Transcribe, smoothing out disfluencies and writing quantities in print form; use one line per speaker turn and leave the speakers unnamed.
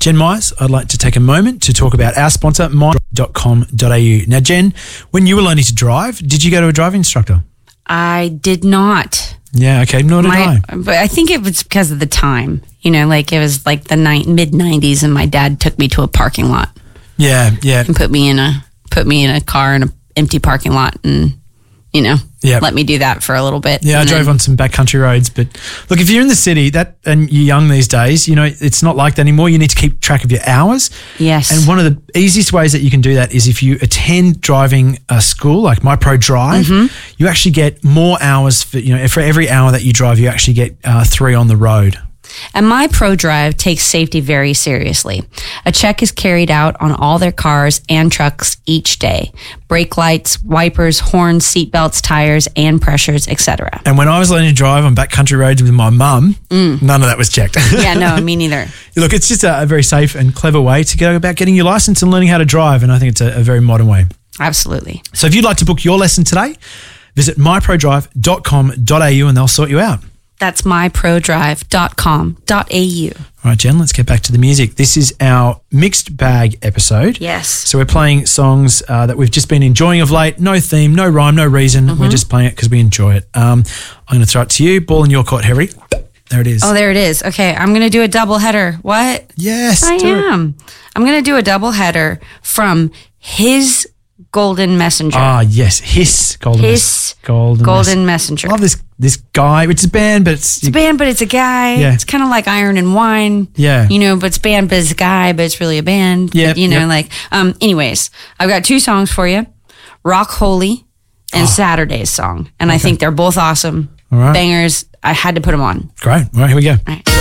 Jen Myers, I'd like to take a moment to talk about our sponsor, mydrive.com.au. Now, Jen, when you were learning to drive, did you go to a driving instructor?
I did not.
Yeah, okay, nor did I.
But I think it was because of the time. You know, like it was like the mid-90s and my dad took me to a parking lot.
Yeah.
And put me in a car in an empty parking lot and, you know, let me do that for a little bit.
Yeah, I drove on some backcountry roads. But look, if you're in the city and you're young these days, you know, it's not like that anymore. You need to keep track of your hours.
Yes.
And one of the easiest ways that you can do that is if you attend driving school, like MyProDrive, you actually get more hours for every hour that you drive, you actually get 3 on the road.
And MyProDrive takes safety very seriously. A check is carried out on all their cars and trucks each day. Brake lights, wipers, horns, seatbelts, tires, and pressures, etc.
And when I was learning to drive on backcountry roads with my mum, none of that was checked.
Yeah, no, me neither.
Look, it's just a very safe and clever way to go about getting your license and learning how to drive. And I think it's a very modern way.
Absolutely.
So if you'd like to book your lesson today, visit myprodrive.com.au and they'll sort you out.
That's myprodrive.com.au.
All right, Jen, let's get back to the music. This is our mixed bag episode.
Yes.
So we're playing songs that we've just been enjoying of late. No theme, no rhyme, no reason. We're just playing it because we enjoy it. I'm going to throw it to you. Ball in your court, Harry. There it is.
Oh, there it is. Okay, I'm going to do a double header. What?
Yes.
I am. I'm going to do a double header from His Golden Messenger.
Ah, yes. His Golden Messenger.
Messenger.
I love this guy. It's a band, but
it's a band, but it's a guy.
Yeah.
It's kind of like Iron and Wine.
Yeah.
You know, but it's band, but it's a guy, but it's really a band.
Yeah.
But, you know, anyways, I've got 2 songs for you. Rock Holy and Saturday's song. And I think they're both awesome.
All right.
Bangers. I had to put them on.
Great. All right, here we go.
All right.